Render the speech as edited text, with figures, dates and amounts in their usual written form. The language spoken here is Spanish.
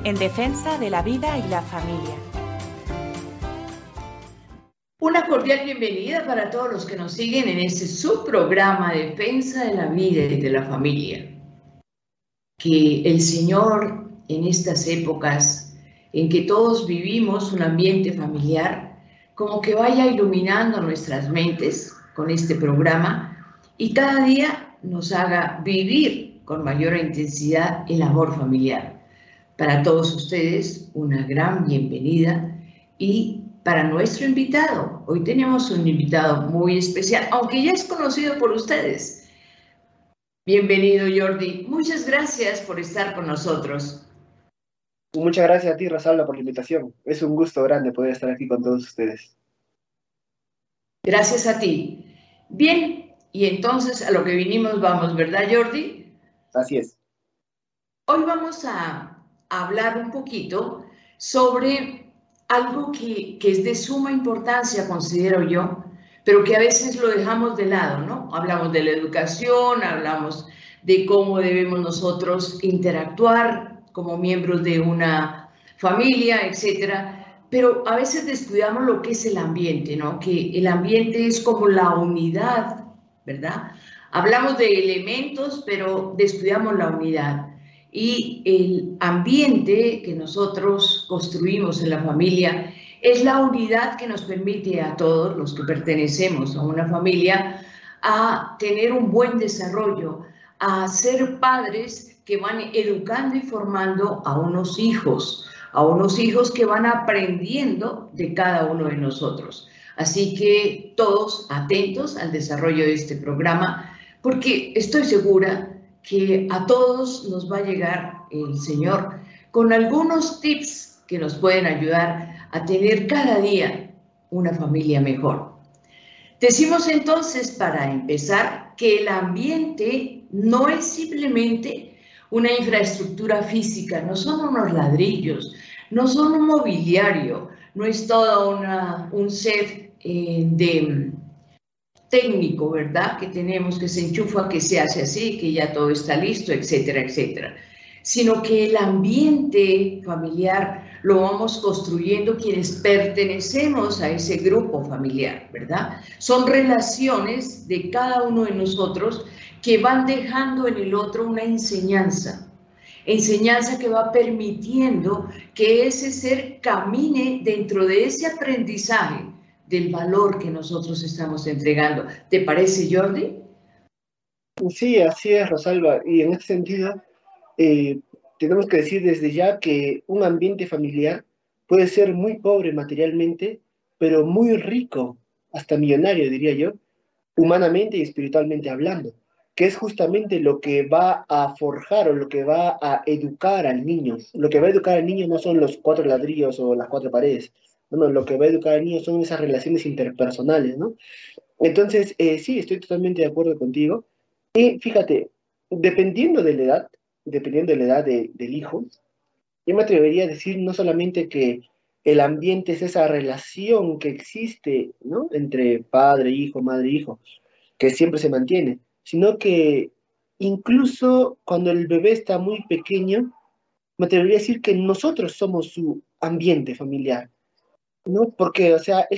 en defensa de la vida y la familia. Una cordial bienvenida para todos los que nos siguen en este subprograma Defensa de la Vida y de la Familia. Que el Señor, en estas épocas en que todos vivimos un ambiente familiar, como que vaya iluminando nuestras mentes con este programa y cada día nos haga vivir con mayor intensidad el amor familiar. Para todos ustedes, una gran bienvenida. Y para nuestro invitado, hoy tenemos un invitado muy especial, aunque ya es conocido por ustedes. Bienvenido, Jordi. Muchas gracias por estar con nosotros. Muchas gracias a ti, Rosalba, por la invitación. Es un gusto grande poder estar aquí con todos ustedes. Gracias a ti. Bien, y entonces a lo que vinimos vamos, ¿verdad, Jordi? Así es. Hoy vamos a hablar un poquito sobre algo que es de suma importancia, considero yo, pero que a veces lo dejamos de lado, ¿no? Hablamos de la educación, hablamos de cómo debemos nosotros interactuar como miembros de una familia, etcétera, pero a veces descuidamos lo que es el ambiente, ¿no? Que el ambiente es como la unidad, ¿verdad? Hablamos de elementos, pero descuidamos la unidad. Y el ambiente que nosotros construimos en la familia es la unidad que nos permite a todos los que pertenecemos a una familia a tener un buen desarrollo, a ser padres que van educando y formando a unos hijos que van aprendiendo de cada uno de nosotros. Así que todos atentos al desarrollo de este programa, porque estoy segura que a todos nos va a llegar el Señor con algunos tips que nos pueden ayudar a tener cada día una familia mejor. Decimos entonces, para empezar, que el ambiente no es simplemente una infraestructura física, no son unos ladrillos, no son un mobiliario, no es todo un set de técnico, ¿verdad? Que tenemos, que se enchufa, que se hace así, que ya todo está listo, etcétera, etcétera. Sino que el ambiente familiar lo vamos construyendo quienes pertenecemos a ese grupo familiar, ¿verdad? Son relaciones de cada uno de nosotros que van dejando en el otro una enseñanza que va permitiendo que ese ser camine dentro de ese aprendizaje del valor que nosotros estamos entregando. ¿Te parece, Jordi? Sí, así es, Rosalba. Y en este sentido, tenemos que decir desde ya que un ambiente familiar puede ser muy pobre materialmente, pero muy rico, hasta millonario, diría yo, humanamente y espiritualmente hablando, que es justamente lo que va a forjar o lo que va a educar al niño. Lo que va a educar al niño no son los 4 ladrillos o las 4 paredes, no, lo que va a educar al niño son esas relaciones interpersonales, ¿no? Entonces, sí, estoy totalmente de acuerdo contigo. Y fíjate, dependiendo de la edad del hijo, yo me atrevería a decir no solamente que el ambiente es esa relación que existe, ¿no? Entre padre, hijo, madre, hijo, que siempre se mantiene, sino que incluso cuando el bebé está muy pequeño, me atrevería a decir que nosotros somos su ambiente familiar, ¿no? Porque, o sea,